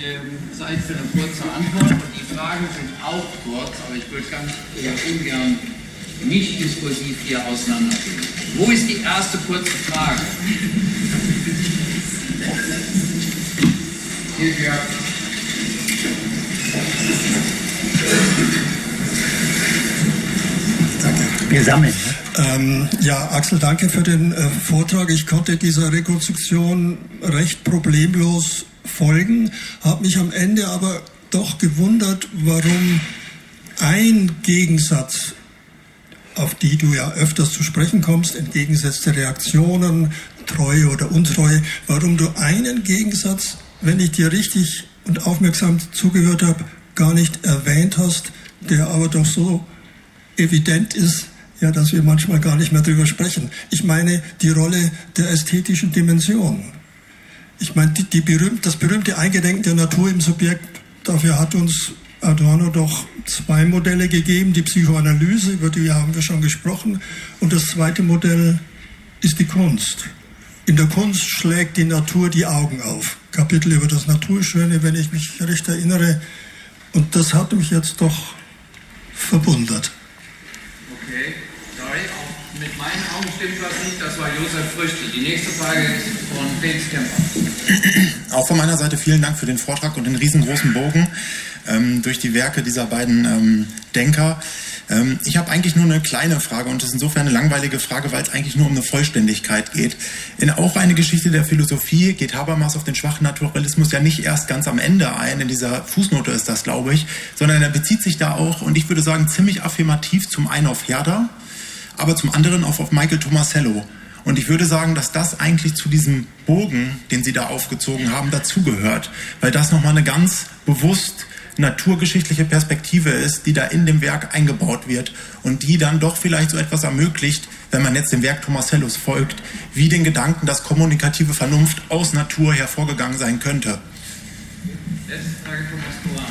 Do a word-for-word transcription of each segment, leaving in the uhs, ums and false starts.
ähm, Zeit für eine kurze Antwort. Und die Fragen sind auch kurz, aber ich würde ganz äh, ungern nicht diskursiv hier auseinandergehen. Wo ist die erste kurze Frage? Silvia. Danke. Wir sammeln. Ähm, ja, Axel, danke für den äh, Vortrag. Ich konnte dieser Rekonstruktion recht problemlos folgen, habe mich am Ende aber doch gewundert, warum ein Gegensatz, auf die du ja öfters zu sprechen kommst, entgegengesetzte Reaktionen, Treue oder Untreue, warum du einen Gegensatz, wenn ich dir richtig und aufmerksam zugehört habe, gar nicht erwähnt hast, der aber doch so evident ist, ja, dass wir manchmal gar nicht mehr drüber sprechen. Ich meine die Rolle der ästhetischen Dimension. Ich meine, die, die berühmt, das berühmte Eingedenken der Natur im Subjekt, dafür hat uns Adorno doch zwei Modelle gegeben. Die Psychoanalyse, über die haben wir schon gesprochen. Und das zweite Modell ist die Kunst. In der Kunst schlägt die Natur die Augen auf. Kapitel über das Naturschöne, wenn ich mich recht erinnere. Und das hat mich jetzt doch verwundert. Okay, sorry, auch mit meinen Augen stimmt was nicht. Das war Josef Früchte. Die nächste Frage ist von Felix Kemper. Auch von meiner Seite vielen Dank für den Vortrag und den riesengroßen Bogen ähm, durch die Werke dieser beiden ähm, Denker. Ähm, ich habe eigentlich nur eine kleine Frage und das ist insofern eine langweilige Frage, weil es eigentlich nur um eine Vollständigkeit geht. In auch eine Geschichte der Philosophie geht Habermas auf den schwachen Naturalismus ja nicht erst ganz am Ende ein, in dieser Fußnote ist das, glaube ich, sondern er bezieht sich da auch, und ich würde sagen ziemlich affirmativ, zum einen auf Herder, aber zum anderen auch auf Michael Tomasello. Und ich würde sagen, dass das eigentlich zu diesem Bogen, den Sie da aufgezogen haben, dazugehört, weil das nochmal eine ganz bewusst naturgeschichtliche Perspektive ist, die da in dem Werk eingebaut wird und die dann doch vielleicht so etwas ermöglicht, wenn man jetzt dem Werk Tomasellos folgt, wie den Gedanken, dass kommunikative Vernunft aus Natur hervorgegangen sein könnte. Letzte Frage, Thomas Koran.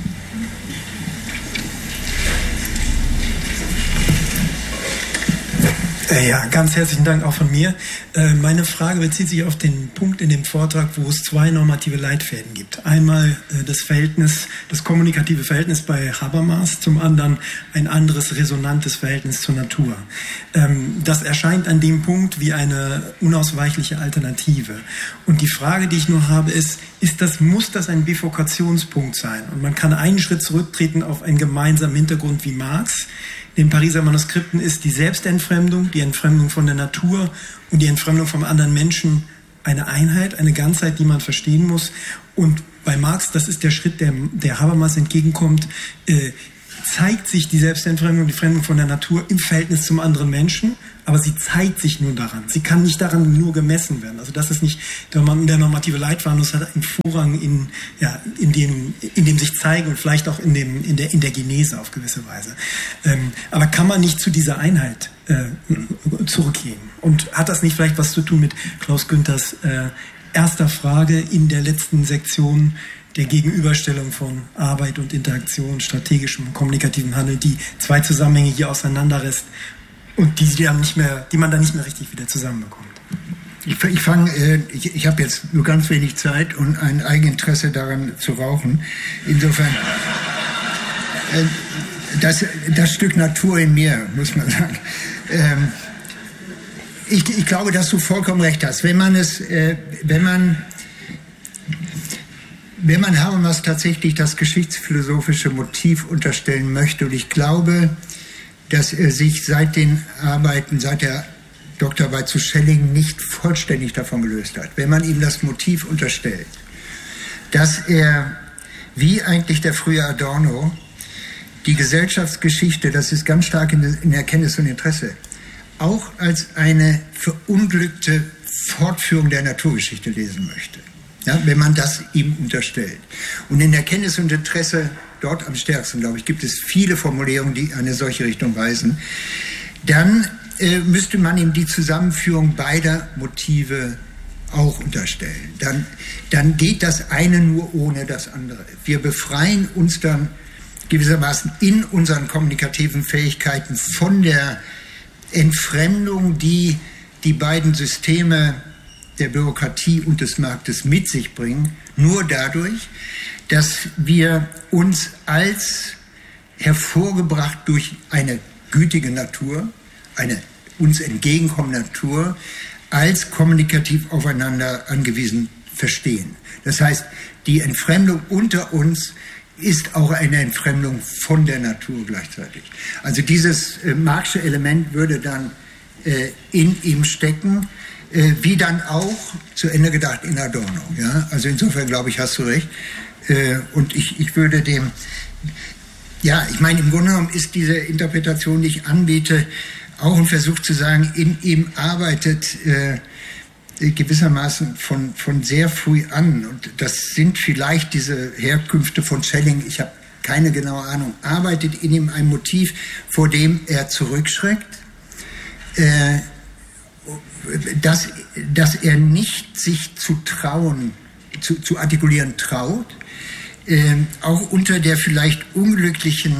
Ja, ganz herzlichen Dank auch von mir. Meine Frage bezieht sich auf den Punkt in dem Vortrag, wo es zwei normative Leitfäden gibt. Einmal das Verhältnis, das kommunikative Verhältnis bei Habermas, zum anderen ein anderes resonantes Verhältnis zur Natur. Das erscheint an dem Punkt wie eine unausweichliche Alternative. Und die Frage, die ich nur habe, ist, ist das, muss das ein Bifurkationspunkt sein? Und man kann einen Schritt zurücktreten auf einen gemeinsamen Hintergrund wie Marx. In den Pariser Manuskripten ist die Selbstentfremdung, die Entfremdung von der Natur und die Entfremdung vom anderen Menschen eine Einheit, eine Ganzheit, die man verstehen muss. Und bei Marx, das ist der Schritt, der, der Habermas entgegenkommt, äh, zeigt sich die Selbstentfremdung, die Fremdung von der Natur im Verhältnis zum anderen Menschen, aber sie zeigt sich nur daran. Sie kann nicht daran nur gemessen werden. Also das ist nicht der, der normative Leitfaden, das hat einen Vorrang in, ja, in, dem, in dem sich zeigen und vielleicht auch in, dem, in, der, in der Genese auf gewisse Weise. Ähm, aber kann man nicht zu dieser Einheit äh, zurückgehen? Und hat das nicht vielleicht was zu tun mit Klaus Günthers äh, erster Frage in der letzten Sektion, der Gegenüberstellung von Arbeit und Interaktion, strategischem und kommunikativem Handeln, die zwei Zusammenhänge hier auseinanderreißt und die, die, dann nicht mehr, die man dann nicht mehr richtig wieder zusammenbekommt. Ich, ich fange, äh, ich, ich habe jetzt nur ganz wenig Zeit und ein Eigeninteresse daran zu rauchen. Insofern, äh, das, das Stück Natur in mir, muss man sagen. Ähm, ich, ich glaube, dass du vollkommen recht hast. Wenn man es, äh, wenn man Wenn man Habermas tatsächlich das geschichtsphilosophische Motiv unterstellen möchte, und ich glaube, dass er sich seit den Arbeiten, seit der Doktorarbeit zu Schelling nicht vollständig davon gelöst hat, wenn man ihm das Motiv unterstellt, dass er, wie eigentlich der frühe Adorno, die Gesellschaftsgeschichte, das ist ganz stark in, in Erkenntnis und Interesse, auch als eine verunglückte Fortführung der Naturgeschichte lesen möchte. Ja, wenn man das ihm unterstellt. Und in Erkenntnis und Interesse, dort am stärksten, glaube ich, gibt es viele Formulierungen, die eine solche Richtung weisen. Dann äh, müsste man ihm die Zusammenführung beider Motive auch unterstellen. Dann, dann geht das eine nur ohne das andere. Wir befreien uns dann gewissermaßen in unseren kommunikativen Fähigkeiten von der Entfremdung, die die beiden Systeme der Bürokratie und des Marktes mit sich bringen, nur dadurch, dass wir uns als hervorgebracht durch eine gütige Natur, eine uns entgegenkommende Natur, als kommunikativ aufeinander angewiesen verstehen. Das heißt, die Entfremdung unter uns ist auch eine Entfremdung von der Natur gleichzeitig. Also dieses äh, Marxische Element würde dann äh, in ihm stecken, äh, wie dann auch zu Ende gedacht in Adorno. Ja? Also insofern glaube ich, hast du recht. Äh, und ich, ich würde dem, ja, ich meine, im Grunde genommen ist diese Interpretation, die ich anbiete, auch ein Versuch zu sagen, in ihm arbeitet äh, gewissermaßen von, von sehr früh an, und das sind vielleicht diese Herkünfte von Schelling, ich habe keine genaue Ahnung, arbeitet in ihm ein Motiv, vor dem er zurückschreckt, äh, dass, dass er nicht sich zu trauen, zu, zu artikulieren traut, äh, auch unter der vielleicht unglücklichen,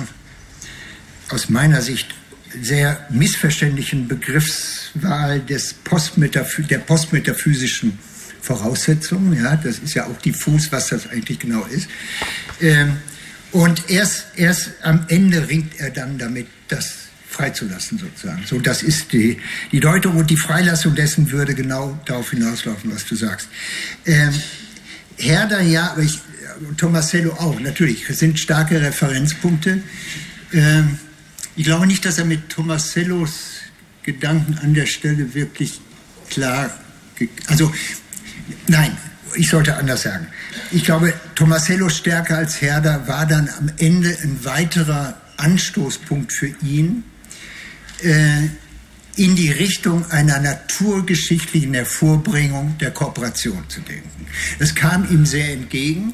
aus meiner Sicht sehr missverständlichen Begriffswahl des Postmetaph- der postmetaphysischen Voraussetzungen. Ja, das ist ja auch diffus, was das eigentlich genau ist. Ähm, und erst, erst am Ende ringt er dann damit, das freizulassen sozusagen. So, das ist die, die Deutung, und die Freilassung dessen würde genau darauf hinauslaufen, was du sagst. Ähm, Herder, ja, aber ich, Tomasello auch, natürlich, es sind starke Referenzpunkte. Ähm, Ich glaube nicht, dass er mit Tomasellos Gedanken an der Stelle wirklich klar, also nein, ich sollte anders sagen. Ich glaube, Tomasello stärker als Herder war dann am Ende ein weiterer Anstoßpunkt für ihn, äh, in die Richtung einer naturgeschichtlichen Hervorbringung der Kooperation zu denken. Das kam ihm sehr entgegen.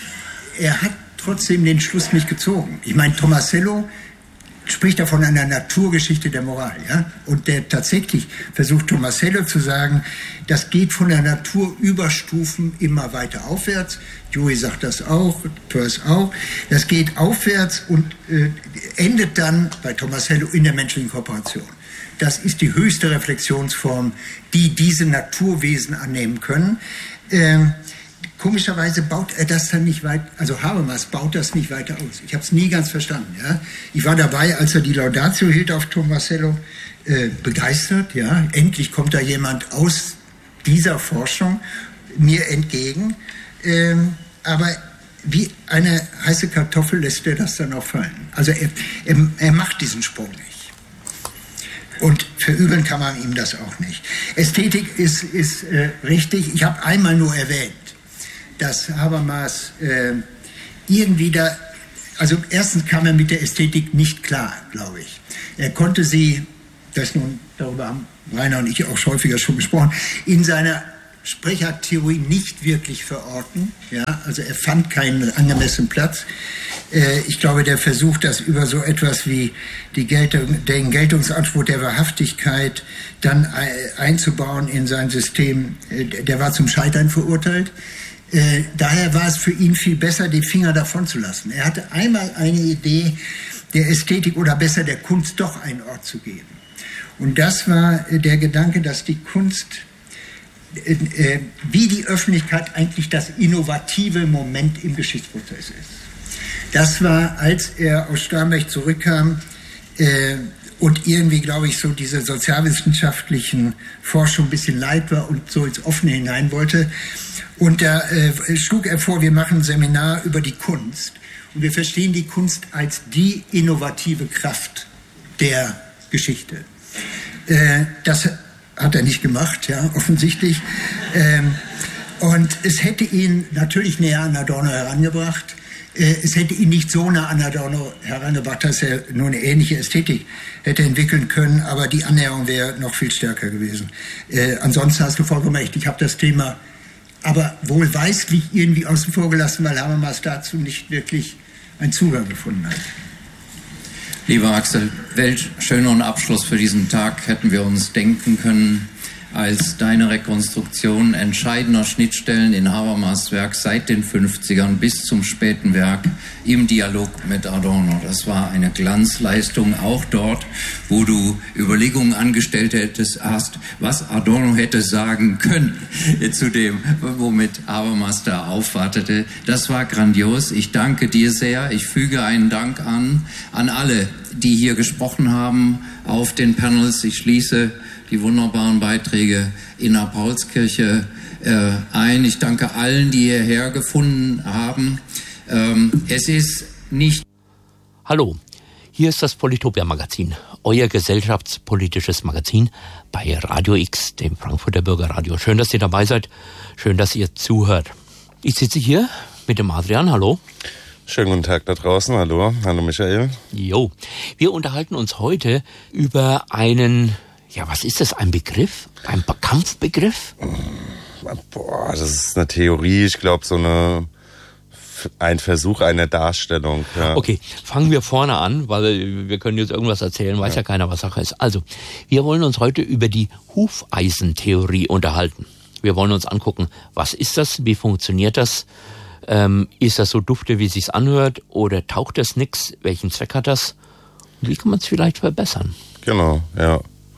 Er hat trotzdem den Schluss nicht gezogen. Ich meine, Tomasello spricht er von einer Naturgeschichte der Moral, ja? Und der tatsächlich versucht, Tomasello zu sagen, das geht von der Natur über Stufen immer weiter aufwärts. Dewey sagt das auch, Peirce auch. Das geht aufwärts und äh, endet dann bei Tomasello in der menschlichen Kooperation. Das ist die höchste Reflexionsform, die diese Naturwesen annehmen können. Ähm, Komischerweise baut er das dann nicht weit, also Habermas baut das nicht weiter aus. Ich habe es nie ganz verstanden. Ja? Ich war dabei, als er die Laudatio hielt auf Tomasello, äh, begeistert. Ja? Endlich kommt da jemand aus dieser Forschung mir entgegen. Ähm, aber wie eine heiße Kartoffel lässt er das dann auch fallen. Also er, er, er macht diesen Sprung nicht. Und verübeln kann man ihm das auch nicht. Ästhetik ist, ist äh, richtig. Ich habe einmal nur erwähnt, dass Habermas äh, irgendwie da, also erstens kam er mit der Ästhetik nicht klar, glaube ich. Er konnte sie, das nun, darüber haben Rainer und ich auch häufiger schon gesprochen, in seiner Sprechertheorie nicht wirklich verorten. Ja? Also er fand keinen angemessenen Platz. Äh, ich glaube, der Versuch, das über so etwas wie die Geltung, den Geltungsanspruch der Wahrhaftigkeit dann äh, einzubauen in sein System, äh, der war zum Scheitern verurteilt. Äh, daher war es für ihn viel besser, die Finger davon zu lassen. Er hatte einmal eine Idee, der Ästhetik oder besser der Kunst doch einen Ort zu geben. Und das war äh, der Gedanke, dass die Kunst, äh, äh, wie die Öffentlichkeit, eigentlich das innovative Moment im Geschichtsprozess ist. Das war, als er aus Starnberg zurückkam äh, und irgendwie, glaube ich, so diese sozialwissenschaftlichen Forschung ein bisschen leid war und so ins Offene hinein wollte. Und da äh, schlug er vor, wir machen ein Seminar über die Kunst. Und wir verstehen die Kunst als die innovative Kraft der Geschichte. Äh, das hat er nicht gemacht, ja, offensichtlich. Ähm, und es hätte ihn natürlich näher an Adorno herangebracht. Äh, es hätte ihn nicht so nah an Adorno herangebracht, dass er nur eine ähnliche Ästhetik hätte entwickeln können. Aber die Annäherung wäre noch viel stärker gewesen. Äh, ansonsten hast du vollkommen recht. Ich habe das Thema aber wohlweislich irgendwie außen vor gelassen, weil Habermas dazu nicht wirklich einen Zugang gefunden hat. Lieber Axel, welch schöneren Abschluss für diesen Tag hätten wir uns denken können, als deine Rekonstruktion entscheidender Schnittstellen in Habermas Werk seit den fünfzigern bis zum späten Werk im Dialog mit Adorno. Das war eine Glanzleistung, auch dort, wo du Überlegungen angestellt hättest, hast, was Adorno hätte sagen können zu dem, womit Habermas da aufwartete. Das war grandios. Ich danke dir sehr. Ich füge einen Dank an, an alle, die hier gesprochen haben auf den Panels. Ich schließe die wunderbaren Beiträge in der Paulskirche äh, ein. Ich danke allen, die hierher gefunden haben. Ähm, es ist nicht... Hallo, hier ist das Politopia-Magazin, euer gesellschaftspolitisches Magazin bei Radio X, dem Frankfurter Bürgerradio. Schön, dass ihr dabei seid. Schön, dass ihr zuhört. Ich sitze hier mit dem Adrian. Hallo. Schönen guten Tag da draußen. Hallo. Hallo Michael. Jo. Wir unterhalten uns heute über einen... Ja, was ist das? Ein Begriff? Ein Kampfbegriff? Boah, das ist eine Theorie. Ich glaube, so eine ein Versuch einer Darstellung. Ja. Okay, fangen wir vorne an, weil wir können jetzt irgendwas erzählen, weiß ja, ja keiner, was Sache ist. Also, wir wollen uns heute über die Hufeisentheorie unterhalten. Wir wollen uns angucken, was ist das, wie funktioniert das, ähm, ist das so dufte, wie es sich anhört, oder taugt das nix, welchen Zweck hat das, und wie kann man es vielleicht verbessern? Genau, ja.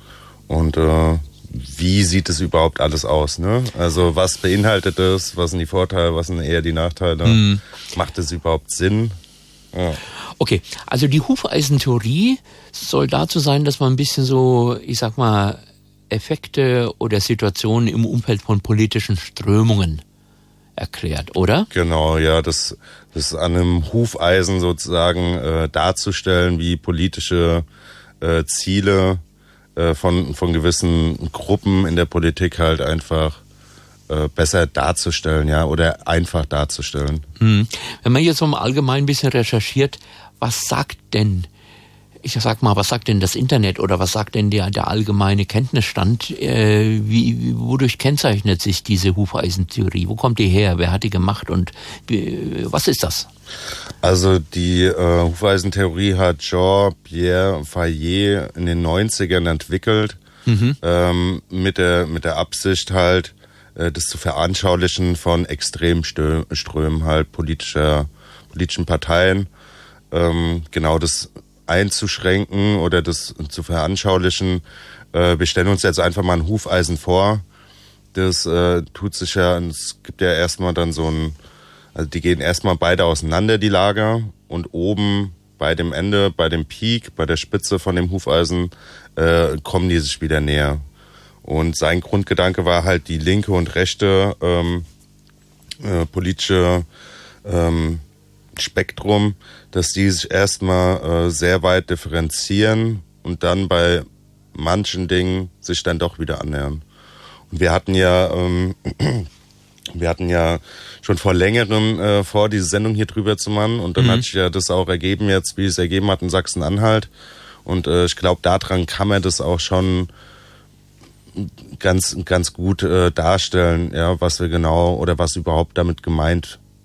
Und äh, wie sieht es überhaupt alles aus? Ne? Also was beinhaltet es? Was sind die Vorteile? Was sind eher die Nachteile? Mm. Macht es überhaupt Sinn? Ja. Okay, also die Hufeisentheorie soll dazu sein, dass man ein bisschen so, ich sag mal, Effekte oder Situationen im Umfeld von politischen Strömungen erklärt, oder? Genau, ja, das, das an einem Hufeisen sozusagen äh, darzustellen, wie politische äh, Ziele von von gewissen Gruppen in der Politik halt einfach äh, besser darzustellen, ja, oder einfach darzustellen. Hm. Wenn man jetzt so im Allgemeinen ein bisschen recherchiert, was sagt denn, ich sag mal, was sagt denn das Internet oder was sagt denn der der allgemeine Kenntnisstand, äh, wie, wodurch kennzeichnet sich diese Hufeisentheorie? Wo kommt die her? Wer hat die gemacht und wie, was ist das? Also die äh, Hufeisentheorie hat Jean-Pierre Fayet in den neunzigern entwickelt, mhm. ähm, mit der mit der Absicht halt, äh, das zu veranschaulichen von Extremströmen halt politischer politischen Parteien, ähm, genau das einzuschränken oder das zu veranschaulichen. Äh, wir stellen uns jetzt einfach mal ein Hufeisen vor. Das äh, tut sich ja, es gibt ja erstmal dann so ein, also die gehen erstmal beide auseinander, die Lager, und oben bei dem Ende, bei dem Peak, bei der Spitze von dem Hufeisen, äh, kommen die sich wieder näher. Und sein Grundgedanke war halt die linke und rechte ähm, äh, politische ähm, Spektrum, dass die sich erstmal äh, sehr weit differenzieren und dann bei manchen Dingen sich dann doch wieder annähern. Und wir hatten ja ähm, wir hatten ja schon vor längerem äh, vor, diese Sendung hier drüber zu machen, und dann mhm. hat sich ja das auch ergeben jetzt, wie es ergeben hat in Sachsen-Anhalt, und äh, ich glaube, daran kann man das auch schon ganz ganz gut äh, darstellen, ja, was wir genau oder was überhaupt damit gemeint